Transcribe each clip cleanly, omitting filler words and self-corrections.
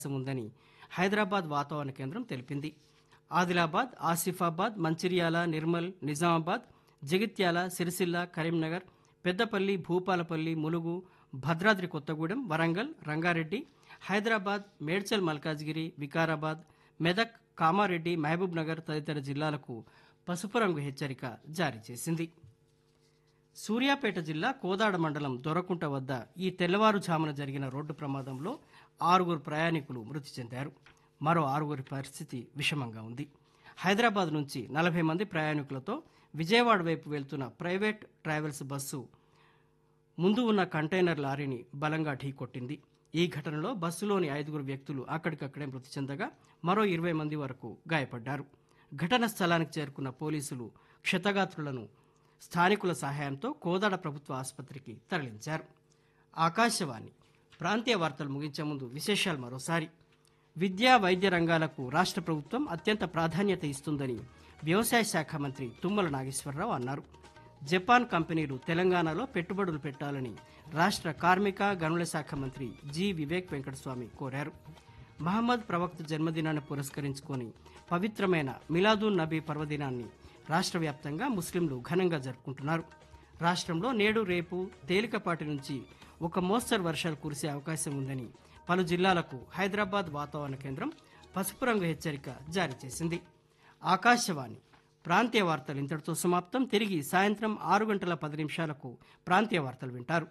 ఉందని హైదరాబాద్ వాతావరణ కేంద్రం తెలిపింది. ఆదిలాబాద్, ఆసిఫాబాద్, మంచిర్యాల, నిర్మల్, నిజామాబాద్, జగిత్యాల, సిరిసిల్ల, కరీంనగర్, పెద్దపల్లి, భూపాలపల్లి, ములుగు, భద్రాద్రి కొత్తగూడెం, వరంగల్, రంగారెడ్డి, హైదరాబాద్, మేడ్చల్ మల్కాజ్గిరి, వికారాబాద్, మెదక్, కామారెడ్డి, మహబూబ్ నగర్ తదితర జిల్లాలకు పసుపు రంగు హెచ్చరిక జారీ చేసింది. సూర్యాపేట జిల్లా కోదాడ మండలం దొరకుంట వద్ద ఈ తెల్లవారుజామున జరిగిన రోడ్డు ప్రమాదంలో 6 ప్రయాణికులు మృతి చెందారు. మరో 6 పరిస్థితి విషమంగా ఉంది. హైదరాబాద్ నుంచి 40 మంది ప్రయాణికులతో విజయవాడ వైపు వెళ్తున్న ప్రైవేట్ ట్రావెల్స్ బస్సు ముందు ఉన్న కంటైనర్ లారీని బలంగా ఢీకొట్టింది. ఈ ఘటనలో బస్సులోని 5 వ్యక్తులు అక్కడికక్కడే మృతి చెందగా మరో 20 మంది వరకు గాయపడ్డారు. ఘటన స్థలానికి చేరుకున్న పోలీసులు క్షతగాత్రులను స్థానికుల సహాయంతో కోదాడ ప్రభుత్వ ఆసుపత్రికి తరలించారు. ఆకాశవాణి ప్రాంతీయ వార్తలు ముగించే ముందు విశేషాలు మరోసారి. విద్యా, వైద్య రంగాలకు రాష్ట్ర ప్రభుత్వం అత్యంత ప్రాధాన్యత ఇస్తుందని వ్యవసాయ శాఖ మంత్రి తుమ్మల నాగేశ్వరరావు అన్నారు. జపాన్ కంపెనీలు తెలంగాణలో పెట్టుబడులు పెట్టాలని రాష్ట్ర కార్మిక, గనుల శాఖ మంత్రి జి. వివేక్ వెంకటస్వామి కోరారు. మహమ్మద్ ప్రవక్త జన్మదినాన్ని పురస్కరించుకొని పవిత్రమైన మిలాదున్ నబీ పర్వదినాన్ని రాష్ట్ర వ్యాప్తంగా ముస్లింలు ఘనంగా జరుపుకుంటున్నారు. రాష్ట్రంలో నేడు, రేపు తేలికపాటి నుంచి ఒక మోస్తరు వర్షాలు కురిసే అవకాశం ఉందని పలు జిల్లాలకు హైదరాబాద్ వాతావరణ కేంద్రం పసుపు రంగు హెచ్చరిక జారీ చేసింది. ఆకాశవాణి ప్రాంతీయ వార్తలు ఇంతటితో సమాప్తం. తిరిగి సాయంత్రం 6:10 ప్రాంతీయ వార్తలు వింటారు.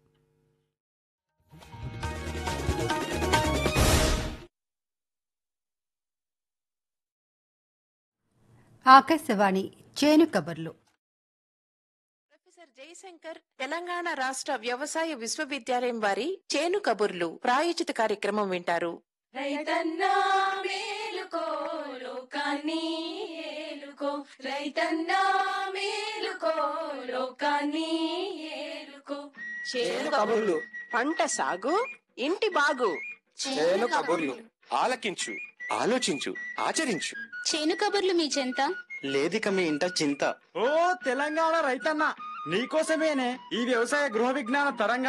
ఆకాశవాణి చేను కబర్లు. ప్రొఫెసర్ జయశంకర్ తెలంగాణ రాష్ట్ర వ్యవసాయ విశ్వవిద్యాలయం వారి చేను కబుర్లు ప్రాయోజిత కార్యక్రమం వింటారు. రైతన్నా మేలుకో లోకాన్ని ఏలుకో, రైతన్నా మేలుకో లోకాన్ని ఏలుకో. చేను కబుర్లు, పంట సాగు, ఇంటి బాగు. చేను కబుర్లు ఆలకించు, ఆలోచించు, ఆచరించు. చేను కబుర్లు మీ చెంత లేదిక మీ ఇంట చింత. ఓ తెలంగాణ రైతన్న, నీకోసమేనే ఈ వ్యవసాయ గృహ విజ్ఞాన తరంగ